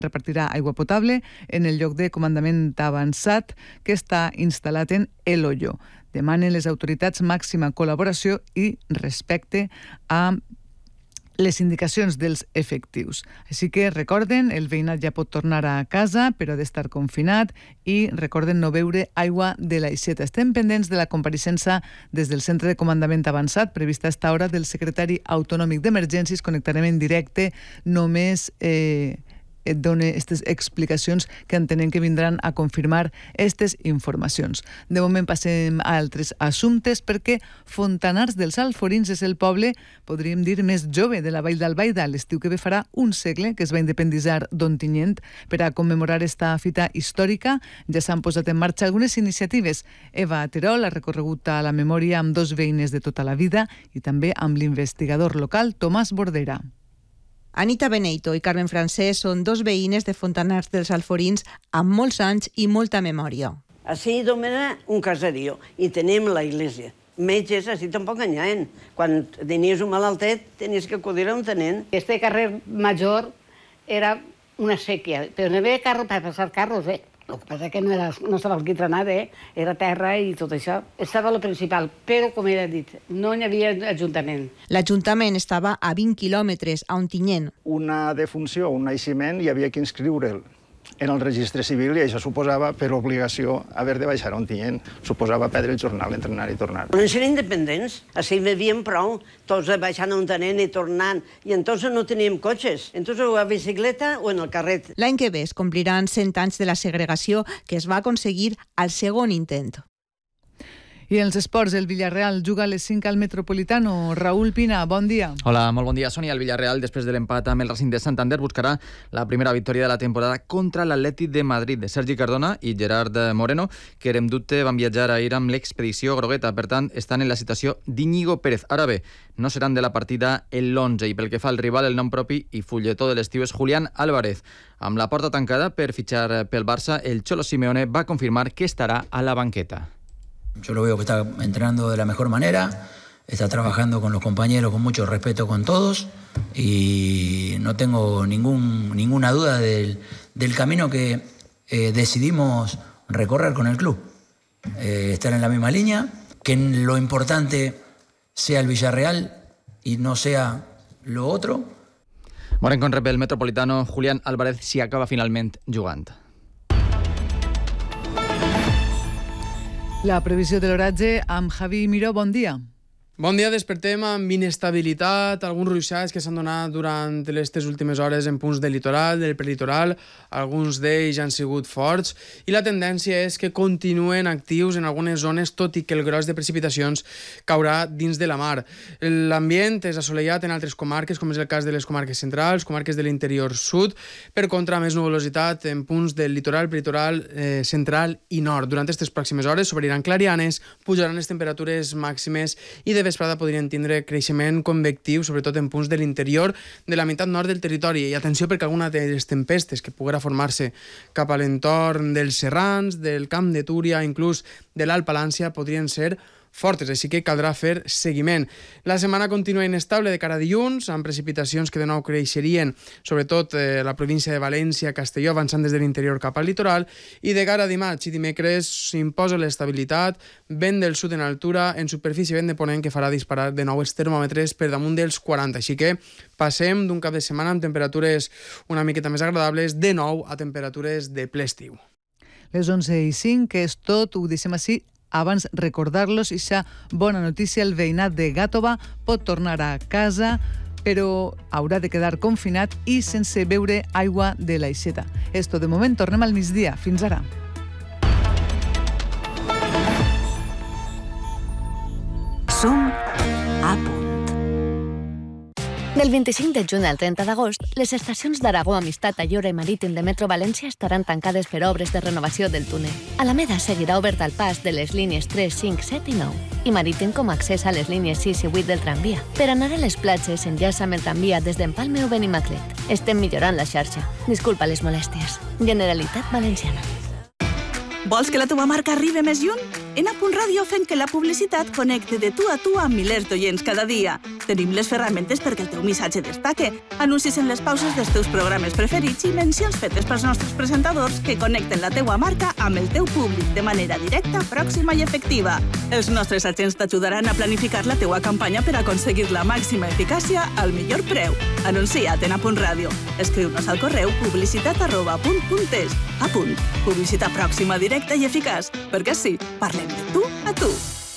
repartirà aigua potable en el lloc de comandament avançat que està instal·lat en El Hoyo. Demanen les autoritats màxima col·laboració i respecte a les indicacions dels efectius. Així que recorden, el veïnat ja pot tornar a casa, però ha d'estar confinat, i recorden no beure aigua de l'aixeta. Estem pendents de la compareixença des del centre de comandament avançat, prevista a esta hora, del secretari autonòmic d'emergències. Connectarem en directe, només et dona aquestes explicacions que entenem que vindran a confirmar aquestes informacions. De moment passem a altres assumptes, perquè Fontanars dels Alforins és el poble, podríem dir, més jove de la Vall d'Albaida. L'estiu que ve farà un segle que es va independitzar d'Ontinyent. Per a commemorar esta fita històrica ja s'han posat en marxa algunes iniciatives. Eva Terol ha recorregut a la memòria amb dos veïnes de tota la vida i també amb l'investigador local Tomàs Bordera. Anita Beneito i Carmen Francés són dos veïnes de Fontanars dels Alforins amb molts anys i molta memòria. Així domina un caserío i tenim la iglesia. Metges, així tampoc enyaen. Quan tenies un malaltet, tenies que acudir a un tenent. Este carrer major era una sèquia, però no hi havia carro per passar carros, El que passa que no estava alquitranat, era terra i tot això. Estava el principal, però, com he dit, no hi havia ajuntament. L'Ajuntament estava a 20 quilòmetres, a Ontinyent. Una defunció, un naixement, hi havia que inscriure'l en el registre civil i això suposava, per obligació, haver de baixar a Ontinyent. Suposava perdre el jornal, entrenar i tornar. No eren independents, així hi havien prou, tots baixant a Ontinyent i tornant, i entonces no teníem cotxes, entonces o a bicicleta o en el carret. L'any que ve es compliran 100 anys de la segregació que es va aconseguir al segon intent. I en els esports, el Villarreal juga a les 5 al Metropolitano. Raúl Pina, bon dia. Hola, molt bon dia, Sònia. El Villarreal, després de l'empat amb el Racing de Santander, buscarà la primera victòria de la temporada contra l'Atlètic de Madrid. Sergi Cardona i Gerard Moreno, que era en dubte, van viatjar ahir amb l'expedició grogueta. Per tant, estan en la situació d'Íñigo Pérez. Ara bé, no seran de la partida l'11 i pel que fa al rival, el nom propi i fulletó de l'estiu és Julián Álvarez. Amb la porta tancada per fitxar pel Barça, el Cholo Simeone va confirmar que estarà a la banqueta. Yo lo veo que está entrenando de la mejor manera, está trabajando con los compañeros con mucho respeto con todos y no tengo ninguna duda del camino que decidimos recorrer con el club. Estar en la misma línea, que lo importante sea el Villarreal y no sea lo otro. Veurem com rep el Metropolitano Julián Álvarez si acaba finalment jugant. La previsió de l'oratge amb Javi Miró. Bon dia. Bon dia, despertem amb inestabilitat, alguns ruixats que s'han donat durant aquestes últimes hores en punts del litoral, del prelitoral, alguns d'ells han sigut forts i la tendència és que continuen actius en algunes zones, tot i que el gros de precipitacions caurà dins de la mar. L'ambient és assolellat en altres comarques, com és el cas de les comarques centrals, comarques de l'interior sud, per contra més nuvolositat en punts del litoral, prelitoral, central i nord. Durant aquestes pròximes hores s'obriran clarianes, pujaran les temperatures màximes i de vesprada podrien tindre creixement convectiu, sobretot en punts de l'interior de la meitat nord del territori. I atenció, perquè alguna de les tempestes que poguera formar-se cap a l'entorn dels Serrans, del Camp de Túria, inclús de l'Alt Palància, podrien ser fortes, així que caldrà fer seguiment. La setmana continua inestable de cara a dilluns, amb precipitacions que de nou creixerien, sobretot la província de València, Castelló, avançant des de l'interior cap al litoral, i de cara a dimarts i dimecres s'imposa l'estabilitat, vent del sud en altura, en superfície vent de ponent que farà disparar de nou els termòmetres per damunt dels 40, així que passem d'un cap de setmana amb temperatures una miqueta més agradables, de nou a temperatures de ple estiu. Les 11:05, que és tot, ho deixem així. Abans recordar-los, aquesta bona notícia, el veïnat de Gàtova pot tornar a casa, però haurà de quedar confinat i sense beure aigua de l'aixeta. Esto de moment, tornem al migdia. Fins ara. Som a punt. Del 25 de juny al 30 d'agost, les estacions d'Aragó, Amistat, Ayora i Marítim de Metro València estaran tancades per obres de renovació del túnel. Alameda seguirà obert al pas de les línies 3, 5, 7 i 9 i Marítim com a accés a les línies 6 i 8 del tramvia. Per anar a les platges s'enllaça amb el tramvia des d'Empalme o Benimaclet. Estem millorant la xarxa. Disculpa les molèsties. Generalitat Valenciana. Vols que la teva marca arribi més lluny? En A.Radio fem que la publicitat connecte de tu a tu amb milers d'oients cada dia. Tenim les ferramentes perquè el teu missatge destaque, anuncis en les pauses dels teus programes preferits i mencions fetes pels nostres presentadors que connecten la teua marca amb el teu públic de manera directa, pròxima i efectiva. Els nostres agents t'ajudaran a planificar la teua campanya per aconseguir la màxima eficàcia al millor preu. Anuncia't en A.Radio. Escriu-nos al correu publicitat@punt.es. A Punt. Publicitat pròxima, directa i eficaç. Perquè sí, parlem de tu a tu.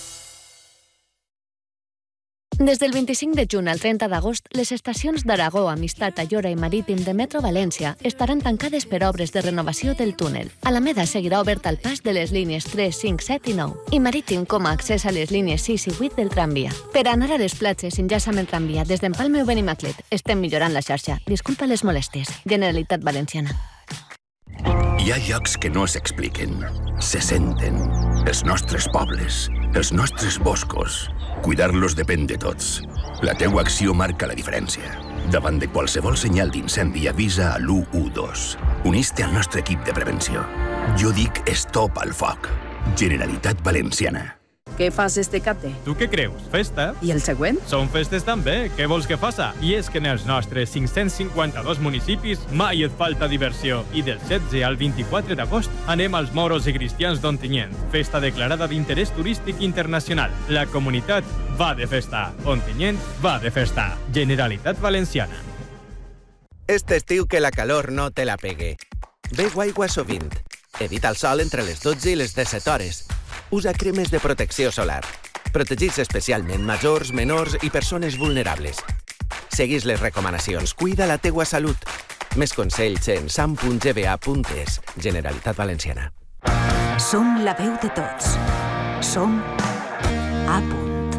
Des del 25 de juny al 30 d'agost, les estacions d'Aragó, Amistat, Ayora i Marítim de Metro València estaran tancades per obres de renovació del túnel. Alameda seguirà obert al pas de les línies 3, 5, 7 i 9 i Marítim com a accés a les línies 6 i 8 del tramvia. Per anar a les platges enllaça amb el tramvia des d'Empalme o Benimaclet. Estem millorant la xarxa. Disculpa les molèsties. Generalitat Valenciana. Hi ha llocs que no s'expliquen, se senten. Els nostres pobles, els nostres boscos. Cuidar-los depèn de tots. La teua acció marca la diferència. Davant de qualsevol senyal d'incendi, avisa a l'112. Unís-te al nostre equip de prevenció. Jo dic stop al foc. Generalitat Valenciana. Què fas este cate? Tu què creus? Festa? I el següent? Són festes també. Què vols que faça? I és que en els nostres 552 municipis mai et falta diversió. I del 16 al 24 d'agost anem als Moros i Cristians d'Ontinyent. Festa declarada d'interès turístic internacional. La comunitat va de festa. Ontinyent va de festa. Generalitat Valenciana. Este estiu que la calor no te la pegue. Beu aigua sovint. Evita el sol entre les 12 i les 17 hores. Usa cremes de protecció solar. Protegits especialment majors, menors i persones vulnerables. Seguís les recomanacions. Cuida la teua salut. Més consells en sam.gba.es. Generalitat Valenciana. Som la veu de tots. Som A Punt.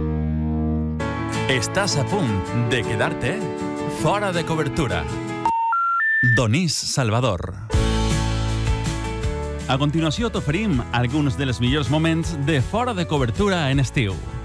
Estàs a punt de quedar-te fora de cobertura. Donís Salvador. A continuació t'oferim alguns dels millors moments de fora de cobertura en estiu.